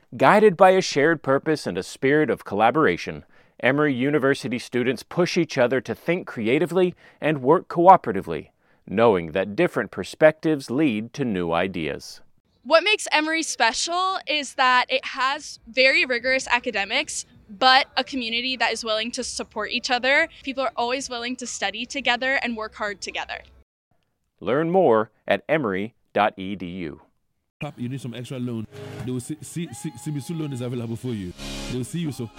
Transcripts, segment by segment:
Guided by a shared purpose and a spirit of collaboration, Emory University students push each other to think creatively and work cooperatively, knowing that different perspectives lead to new ideas. What makes Emory special is that it has very rigorous academics, but a community that is willing to support each other. People are always willing to study together and work hard together. Learn more at emory.edu. You need some extra loan. They will see CBSU loan is available for you. They will see you so.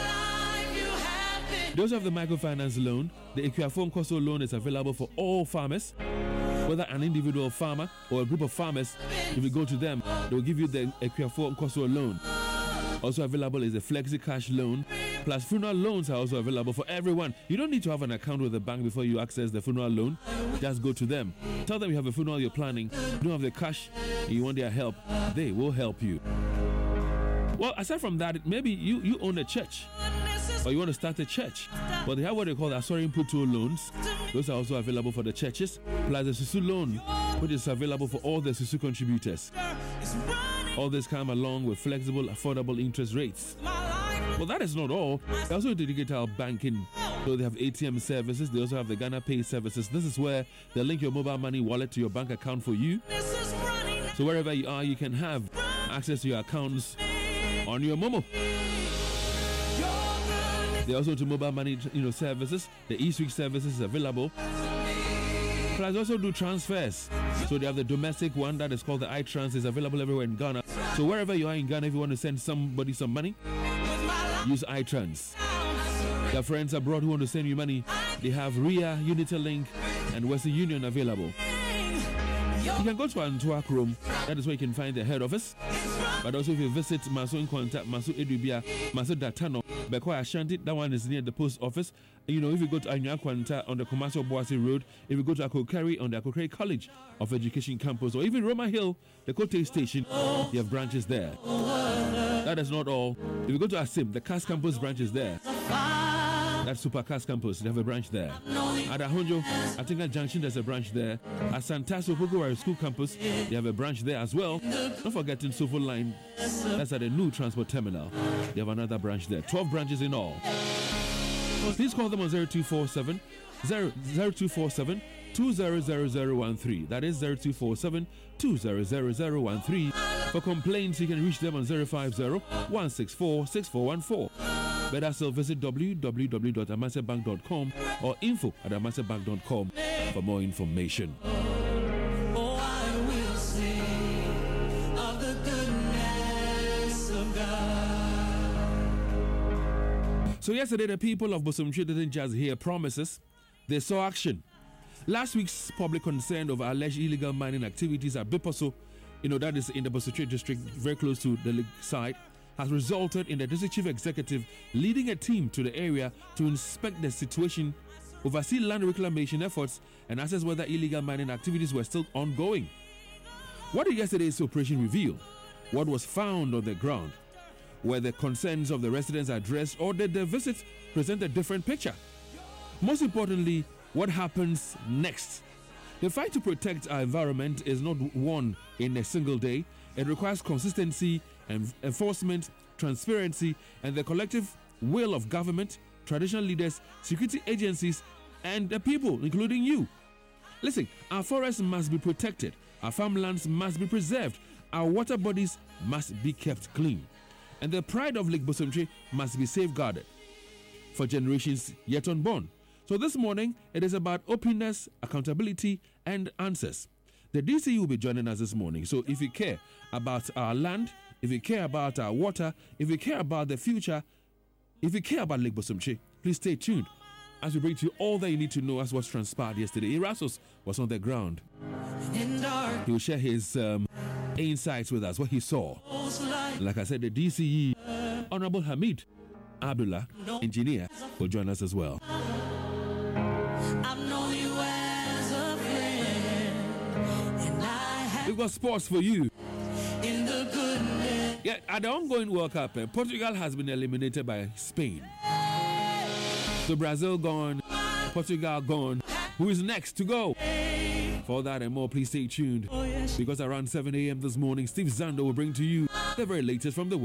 They also have the microfinance loan. The Equiaphone Coastal loan is available for all farmers. Whether an individual farmer or a group of farmers, if you go to them, they will give you the Equiaphone Coastal loan. Also available is the Flexi Cash loan. Plus, funeral loans are also available for everyone. You don't need to have an account with the bank before you access the funeral loan. Just go to them. Tell them you have a funeral you're planning, you don't have the cash, and you want their help. They will help you. Well, aside from that, maybe you own a church, or you want to start a church. But they have what they call the Asori Puto loans. Those are also available for the churches. Plus the Susu loan, which is available for all the Susu contributors. All this come along with flexible, affordable interest rates. Well, that is not all. They also do digital banking. So they have ATM services. They also have the Ghana Pay services. This is where they link your mobile money wallet to your bank account for you. So wherever you are, you can have access to your accounts on your Momo. They also do mobile money, services. The eSwitch services is available. Plus, also do transfers. So they have the domestic one that is called the iTrans. Is available everywhere in Ghana. So wherever you are in Ghana, if you want to send somebody some money, use iTrans. Their friends abroad who want to send you money, they have RIA, Unity-Link, and Western Union available. You can go to Antwerp room. That is where you can find the head office. But also if you visit Maso in contact, Maso Edubia, Maso Datano, Bekwa Ashanti, that one is near the post office. If you go to Anya Kwanta on the Commercial Boise Road, if you go to Akokari on the Akokari College of Education campus, or even Roma Hill, the Kote Station, you have branches there. That is not all. If you go to Asim, the CAS campus branch is there. That's Super CAS campus, they have a branch there. At Ahonjo, Atinga Junction, there's a branch there. At Santaso Pogowari School campus, they have a branch there as well. Not forgetting Sofo Line, that's at the new transport terminal. They have another branch there. 12 branches in all. Please call them on 0247 0247 200013. That is 0247 200013. For complaints, you can reach them on 050 164 6414. Better still visit www.amasebank.com or info@amasebank.com for more information. Oh, I will sing of the goodness of God. So yesterday, the people of Bosomtwe didn't just hear promises, they saw action. Last week's public concern over alleged illegal mining activities at Biposo, that is in the Bosomtwe district, very close to the lake side, has resulted in the district chief executive leading a team to the area to inspect the situation, oversee land reclamation efforts, and assess whether illegal mining activities were still ongoing. What did yesterday's operation reveal? What was found on the ground? Were the concerns of the residents addressed, or did the visit present a different picture? Most importantly, what happens next? The fight to protect our environment is not won in a single day. It requires consistency and enforcement, transparency, and the collective will of government, traditional leaders, security agencies, and the people, including you. Listen, our forests must be protected, our farmlands must be preserved, our water bodies must be kept clean, and the pride of Lake Bosomtwe must be safeguarded for generations yet unborn. So this morning, it is about openness, accountability, and answers. The DC will be joining us this morning. So if you care about our land, if you care about our water, if you care about the future, if you care about Lake Bosomtwe, please stay tuned as we bring to you all that you need to know as what's transpired yesterday. Erasmus was on the ground. He will share his insights with us, what he saw. Like I said, the DCE, Honorable Hamid Abdullah, engineer, will join us as well. We've got sports for you. Yeah, at the ongoing World Cup, Portugal has been eliminated by Spain. So Brazil gone, Portugal gone. Who is next to go? For that and more, please stay tuned. Because around 7 a.m. this morning, Steve Zando will bring to you the very latest from the